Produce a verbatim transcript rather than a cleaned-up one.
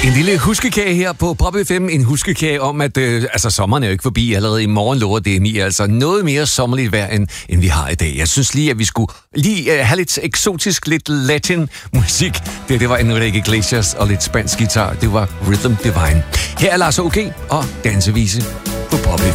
En lille huskekage her på Pop F M. En huskekage om, at øh, altså, sommeren er jo ikke forbi. Allerede i morgen lover D M I altså noget mere sommerligt vejr, end, end vi har i dag. Jeg synes lige, at vi skulle lige øh, have lidt eksotisk, lidt latin musik. Det, det var Enrique Iglesias og lidt spansk guitar. Det var Rhythm Divine. Her er Lars O G og Dansevise på Pop F M.